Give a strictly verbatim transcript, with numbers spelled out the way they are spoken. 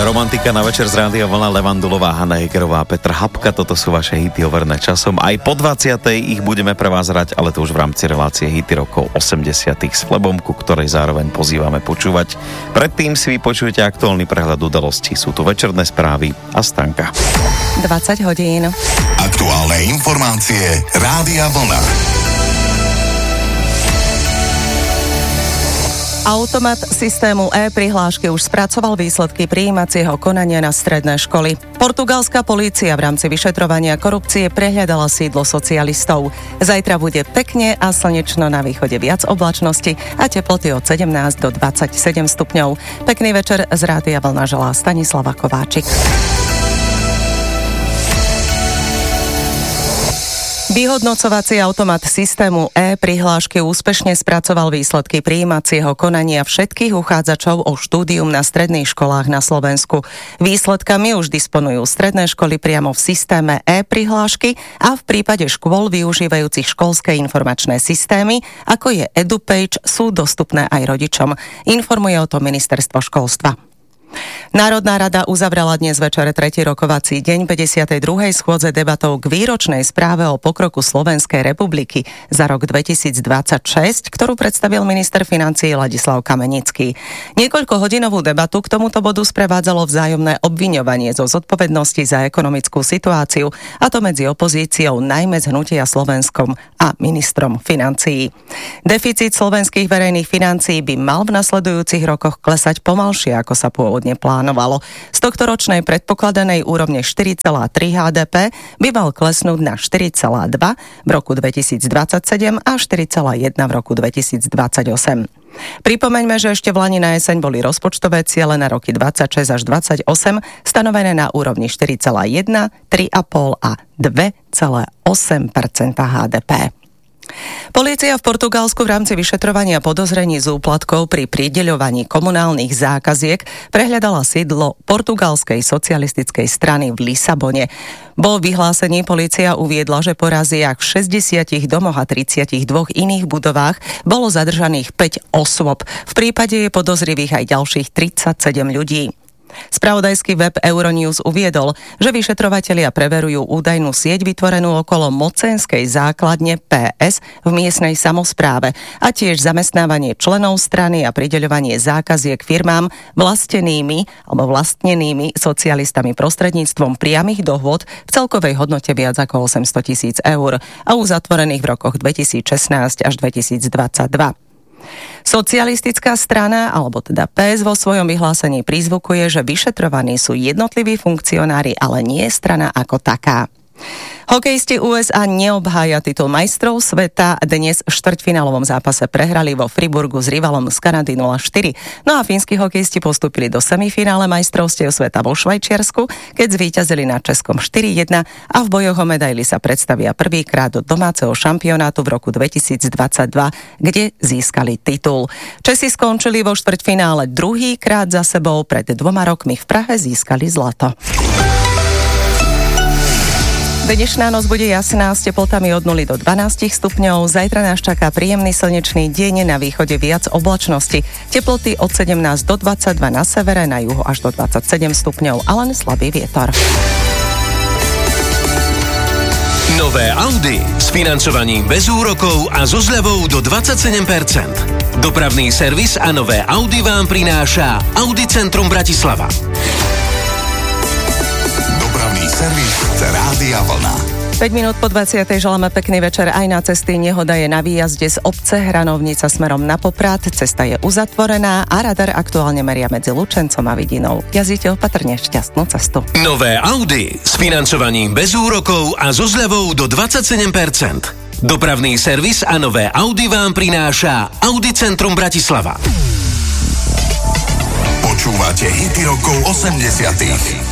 Romantika na večer z Rádia Vlna, Levandulová, Hanna Hegerová, Petr Habka. Toto sú vaše hity overené časom. Aj po dvadsiatej ich budeme pre vás hrať, ale to už v rámci relácie hity rokov osemdesiatych s Flebom, ku ktorej zároveň pozývame počúvať. Predtým si vypočujete aktuálny prehľad udalostí. Sú tu večerné správy a Stanka. dvadsať hodín. Aktuálne informácie Rádia Vlna. Automat systému e-prihlášky už spracoval výsledky prijímacieho konania na stredné školy. Portugalská polícia v rámci vyšetrovania korupcie prehľadala sídlo socialistov. Zajtra bude pekne a slnečno, na východe viac oblačnosti a teploty od sedemnásť do dvadsaťsedem stupňov. Pekný večer z Rádia Vlna želá Stanislava Kováčik. Vyhodnocovací automat systému e-prihlášky úspešne spracoval výsledky prijímacieho konania všetkých uchádzačov o štúdium na stredných školách na Slovensku. Výsledkami už disponujú stredné školy priamo v systéme e-prihlášky a v prípade škôl využívajúcich školské informačné systémy, ako je EduPage, sú dostupné aj rodičom. Informuje o tom ministerstvo školstva. Národná rada uzavrela dnes večer tretí rokovací deň päťdesiatej druhej schôdze debatou k výročnej správe o pokroku Slovenskej republiky za rok dvetisícdvadsaťšesť, ktorú predstavil minister financií Ladislav Kamenický. Niekoľkohodinovú debatu k tomuto bodu sprevádzalo vzájomné obviňovanie zo zodpovednosti za ekonomickú situáciu, a to medzi opozíciou, najmä z Hnutia Slovenskom a ministrom financií. Deficit slovenských verejných financií by mal v nasledujúcich rokoch klesať pomalšie, ako sa pôvodne plánovalo. Z tohtoročnej predpokladanej úrovne štyri celé tri há dé pé by mal klesnúť na štyri celé dva v roku dvetisícdvadsaťsedem a štyri celé jeden v roku dvetisícdvadsaťosem. Pripomeňme, že ešte v lani na jeseň boli rozpočtové ciele na roky dvadsaťšesť až dvadsaťosem stanovené na úrovni štyri celé jeden, tri celé päť a dva celé osem percenta há dé pé. Polícia v Portugalsku v rámci vyšetrovania podozrení z úplatkov pri prideľovaní komunálnych zákaziek prehľadala sídlo portugalskej socialistickej strany v Lisabone. Vo vyhlásení polícia uviedla, že po raziach v šesťdesiatich domoch a tridsiatich dvoch iných budovách bolo zadržaných päť osôb. V prípade je podozrivých aj ďalších tridsaťsedem ľudí. Spravodajský web Euronews uviedol, že vyšetrovatelia preverujú údajnú sieť vytvorenú okolo mocenskej základne pé es v miestnej samospráve a tiež zamestnávanie členov strany a prideľovanie zákaziek firmám vlastenými alebo vlastnenými socialistami prostredníctvom priamych dohôd v celkovej hodnote viac ako osemsto tisíc eur a uzatvorených v rokoch dvetisícšestnásť až dvetisícdvadsaťdva. Socialistická strana, alebo teda pé es, vo svojom vyhlásení prizvukuje, že vyšetrovaní sú jednotliví funkcionári, ale nie strana ako taká. Hokejisti ú es á neobhája titul majstrov sveta. Dnes v štvrťfinálovom zápase prehrali vo Friburgu s rivalom z Kanady nula štyri. No a fínsky hokejisti postúpili do semifinále majstrovstiev sveta vo Švajčiarsku, keď zvíťazili nad Českom štyri jedna a v bojoch o medaily sa predstavia prvýkrát do domáceho šampionátu v roku dvetisícdvadsaťdva, kde získali titul. Česi skončili vo štvrťfinále druhýkrát za sebou, pred dvoma rokmi v Prahe získali zlato. Dnešná noc bude jasná s teplotami od nuly do dvanásť stupňov. Zajtra nás čaká príjemný slnečný deň, na východe viac oblačnosti. Teploty od sedemnásť do dvadsaťdva na severe, na juhu až do dvadsaťsedem stupňov, ale len slabý vietor. Nové Audi s financovaním bez úrokov a so zľavou do dvadsaťsedem percent. Dopravný servis a nové Audi vám prináša Audi Centrum Bratislava. Servis Rádia Vlna. päť minút po dvadsiatej želáme pekný večer aj na cesty. Nehoda je na výjazde z obce Hranovnica smerom na Poprad. Cesta je uzatvorená a radar aktuálne meria medzi Lučencom a Vidinou. Jazdite opatrne, šťastnú cestu. Nové Audi s financovaním bez úrokov a so zľavou do dvadsaťsedem percent. Dopravný servis a nové Audi vám prináša Audi Centrum Bratislava. Počúvate hity rokov osemdesiatych.